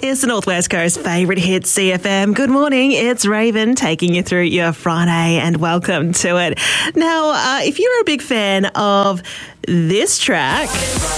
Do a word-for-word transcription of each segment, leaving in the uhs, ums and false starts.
It's the Northwest Coast favourite hit, C F M. Good morning, it's Raven taking you through your Friday and welcome to it. Now, uh, if you're a big fan of this track,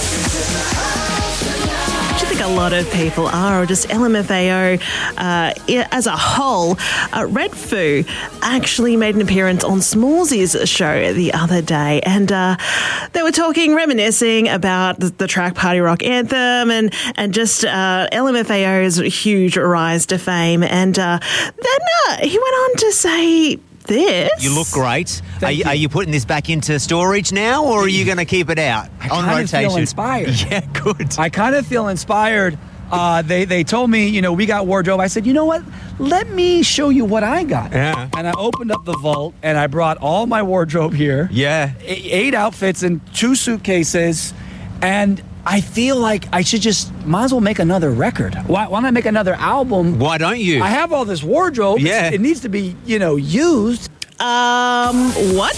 which I think a lot of people are, or just L M F A O uh, as a whole, uh, Red Foo actually made an appearance on Smallsy's show the other day, and uh, they were talking, reminiscing about the, the track Party Rock Anthem and, and just uh, L M F A O's huge rise to fame. And uh, then uh, he went on to say this. You look great. Are you, you. are you putting this back into storage now, or are you going to keep it out I on kind of rotation? feel inspired. Yeah, good. I kind of feel inspired. Uh, they they told me, you know, we got wardrobe. I said, you know what? Let me show you what I got. Yeah. And I opened up the vault and I brought all my wardrobe here. Yeah. E- Eight outfits in two suitcases, and I feel like I should just might as well make another record. Why, why not make another album? Why don't you? I have all this wardrobe. Yeah. It's- It needs to be, you know, used. Um, what?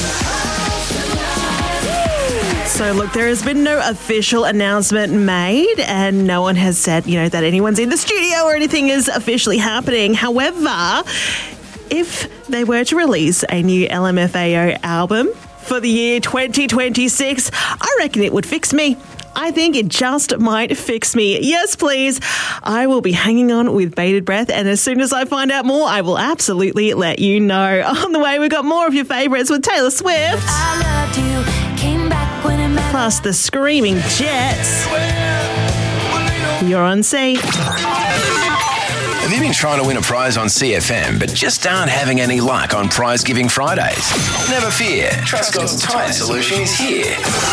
So, look, there has been no official announcement made, and no one has said, you know, that anyone's in the studio or anything is officially happening. However, if they were to release a new L M F A O album for the year twenty twenty-six, I reckon it would fix me. I think it just might fix me. Yes, please. I will be hanging on with bated breath, and as soon as I find out more, I will absolutely let you know. On the way, we've got more of your favourites with Taylor Swift. I loved you, came back when it mattered. Plus the Screaming Jets. You're on C. Have you been trying to win a prize on C F M but just aren't having any luck on Prize Giving Fridays? Never fear, Trustcott's Tyre Solution is here.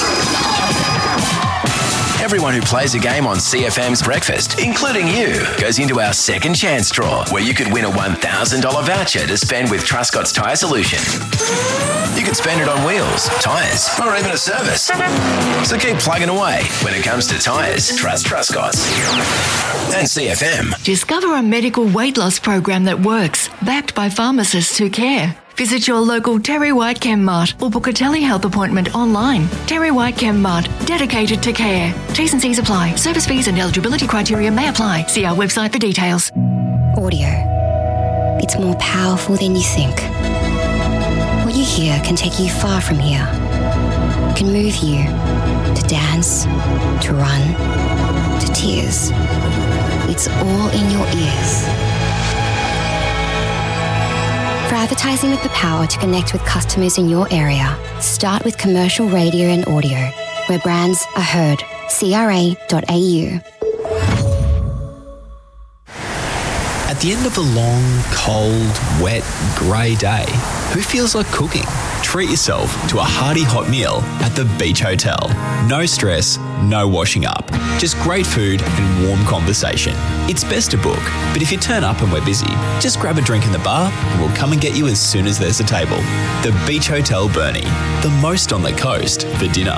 Everyone who plays a game on C F M's Breakfast, including you, goes into our second chance draw, where you could win a one thousand dollars voucher to spend with Trustcott's Tyre Solution. You could spend it on wheels, tyres, or even a service. So keep plugging away. When it comes to tyres, trust Trustcott's. And C F M. Discover a medical weight loss program that works, backed by pharmacists who care. Visit your local Terry White Chem Mart or book a telehealth appointment online. Terry White Chem Mart, dedicated to care. T's and C's apply. Service fees and eligibility criteria may apply. See our website for details. Audio. It's more powerful than you think. What you hear can take you far from here. It can move you to dance, to run, to tears. It's all in your ears. For advertising with the power to connect with customers in your area, start with commercial radio and audio, where brands are heard. C R A dot A U. At the end of a long, cold, wet, grey day, who feels like cooking? Treat yourself to a hearty hot meal at the Beach Hotel. No stress, no washing up. Just great food and warm conversation. It's best to book, but if you turn up and we're busy, just grab a drink in the bar and we'll come and get you as soon as there's a table. The Beach Hotel Burnie, the most on the coast for dinner.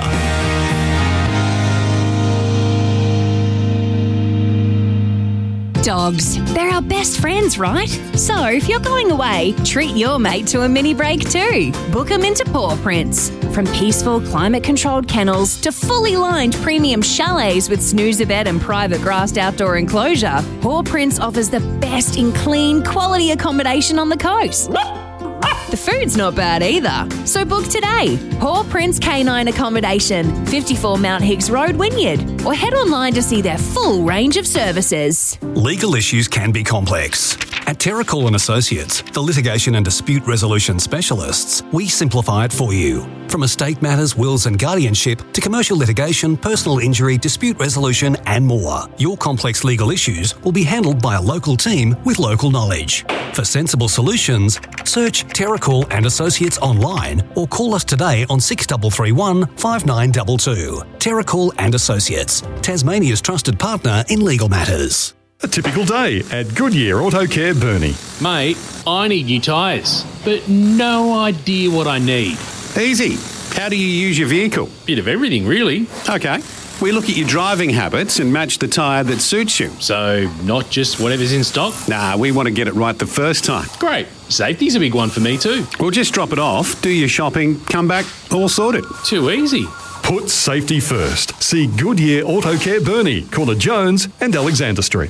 Dogs. They're our best friends, right? So if you're going away, treat your mate to a mini break too. Book them into Paw Prints. From peaceful, climate-controlled kennels to fully lined premium chalets with snoozer bed and private grassed outdoor enclosure, Paw Prints offers the best in clean, quality accommodation on the coast. The food's not bad either. So book today. Paw Prints Canine Accommodation, fifty-four Mount Higgs Road, Wynyard. Or head online to see their full range of services. Legal issues can be complex. At Terracall and Associates, the litigation and dispute resolution specialists, we simplify it for you. From estate matters, wills and guardianship to commercial litigation, personal injury, dispute resolution and more. Your complex legal issues will be handled by a local team with local knowledge. For sensible solutions, search Terracall and Associates online or call us today on six three three one, five nine two two. Terracall and Associates, Tasmania's trusted partner in legal matters. A typical day at Goodyear Auto Care Burnie. Mate, I need new tyres, but no idea what I need. Easy. How do you use your vehicle? Bit of everything, really. Okay. We look at your driving habits and match the tyre that suits you. So, not just whatever's in stock? Nah, we want to get it right the first time. Great. Safety's a big one for me too. We'll just drop it off, do your shopping, come back, all sorted. Too easy. Put safety first. See Goodyear Auto Care Burnie, corner Jones and Alexander Streets.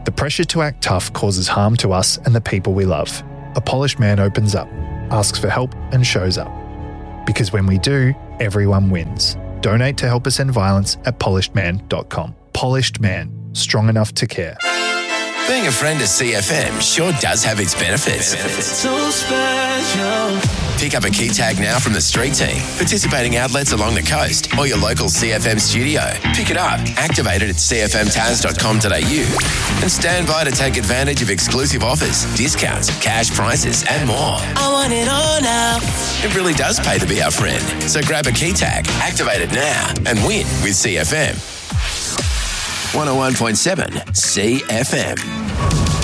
The pressure to act tough causes harm to us and the people we love. A polished man opens up, asks for help and shows up. Because when we do, everyone wins. Donate to help us end violence at polished man dot com. Polished Man, strong enough to care. Being a friend of C F M sure does have its benefits. So special. Pick up a key tag now from the street team, participating outlets along the coast, or your local C F M studio. Pick it up, activate it at c f m taz dot com dot a u, and stand by to take advantage of exclusive offers, discounts, cash prizes, and more. I want it all now. It really does pay to be our friend. So grab a key tag, activate it now, and win with C F M. one oh one point seven C F M.